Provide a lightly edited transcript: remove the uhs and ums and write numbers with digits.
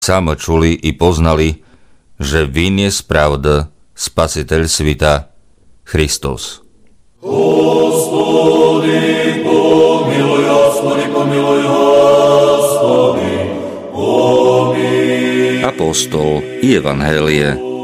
Samo čuli i poznali, že vin je spravda spasitelj svita, Hristos. Gospodi, pomiluj, Gospodi, pomiluj, Gospodi, pomiluj. Apostol i Evanhélie